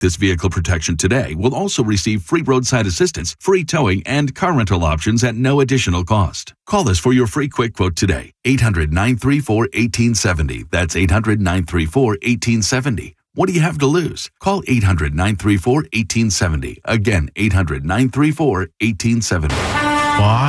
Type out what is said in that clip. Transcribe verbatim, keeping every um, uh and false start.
This vehicle protection today will also receive free roadside assistance, free towing, and car rental options at no additional cost. Call us for your free quick quote today. eight hundred, nine three four, one eight seven zero. That's eight hundred, nine three four, one eight seven zero. What do you have to lose? Call eight hundred, nine three four, one eight seven zero. Again, eight hundred, nine three four, one eight seven zero. Why?